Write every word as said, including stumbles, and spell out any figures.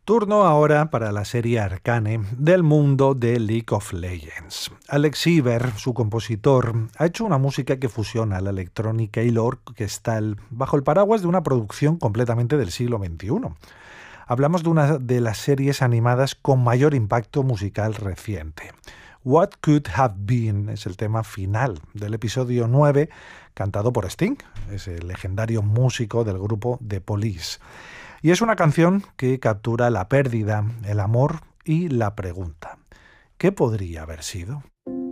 Turno ahora para la serie Arcane del mundo de League of Legends. Alex Siever, su compositor, ha hecho una música que fusiona la electrónica y lore que está el- bajo el paraguas de una producción completamente del siglo veintiuno. Hablamos de una de las series animadas con mayor impacto musical reciente. What Could Have Been es el tema final del episodio nueve, cantado por Sting, ese legendario músico del grupo The Police. Y es una canción que captura la pérdida, el amor y la pregunta: ¿qué podría haber sido?